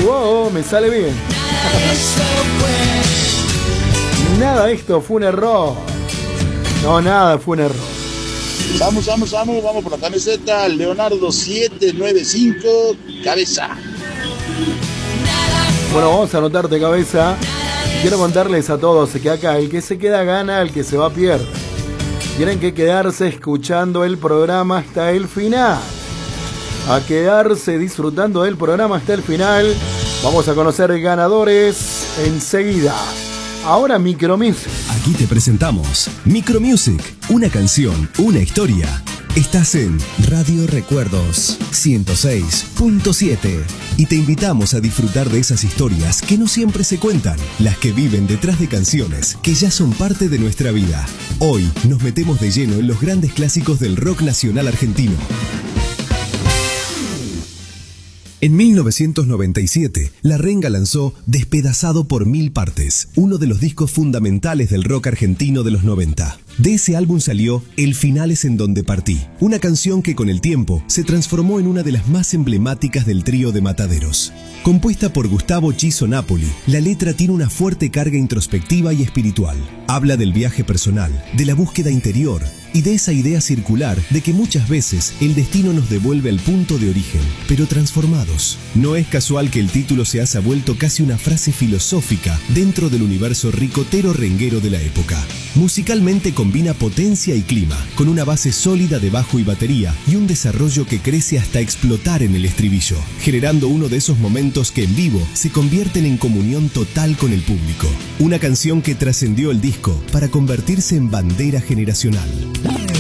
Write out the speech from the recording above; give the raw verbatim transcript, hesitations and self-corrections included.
Wow, me sale bien. Nada de esto fue un error. No, nada fue un error. Vamos, vamos, vamos, vamos por la camiseta. Leonardo siete nueve cinco, cabeza. Bueno, vamos a anotarte, cabeza. Quiero contarles a todos que acá el que se queda gana, el que se va pierde. Tienen que quedarse escuchando el programa hasta el final. A quedarse disfrutando del programa hasta el final. Vamos a conocer ganadores enseguida. Ahora Micromusic. Aquí te presentamos Micromusic, una canción, una historia. Estás en Radio Recuerdos ciento seis punto siete y te invitamos a disfrutar de esas historias que no siempre se cuentan, las que viven detrás de canciones que ya son parte de nuestra vida. Hoy nos metemos de lleno en los grandes clásicos del rock nacional argentino. En mil novecientos noventa y siete, La Renga lanzó Despedazado por Mil Partes, uno de los discos fundamentales del rock argentino de los noventa. De ese álbum salió El final es en donde partí, una canción que con el tiempo se transformó en una de las más emblemáticas del trío de Mataderos. Compuesta por Gustavo Chizo Napoli, la letra tiene una fuerte carga introspectiva y espiritual. Habla del viaje personal, de la búsqueda interior y de esa idea circular de que muchas veces el destino nos devuelve al punto de origen, pero transformados. No es casual que el título se haya vuelto casi una frase filosófica dentro del universo ricotero renguero de la época. Musicalmente combina potencia y clima, con una base sólida de bajo y batería y un desarrollo que crece hasta explotar en el estribillo, generando uno de esos momentos que en vivo se convierten en comunión total con el público. Una canción que trascendió el disco para convertirse en bandera generacional.